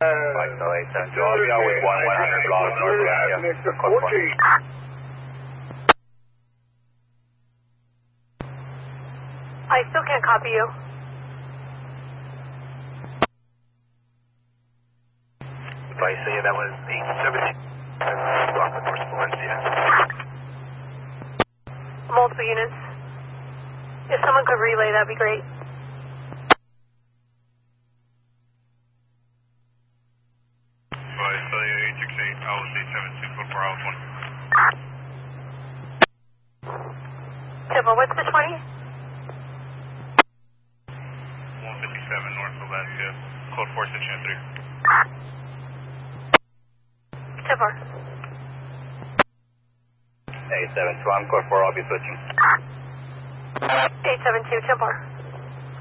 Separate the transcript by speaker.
Speaker 1: 872, I'll be out with 100 blocks north of area. Code 4.
Speaker 2: I still can't copy you.
Speaker 1: If I say that was 817, block with force Valencia.
Speaker 2: Multiple units. If someone could relay, that'd be great.
Speaker 1: I was 872, code 4, I was 1.
Speaker 2: Temple, what's the 20?
Speaker 1: 157 north of Valencia, code 4, section 3.
Speaker 2: Temple.
Speaker 1: 872, I'm code 4, I'll be switching.
Speaker 2: 872, Temple.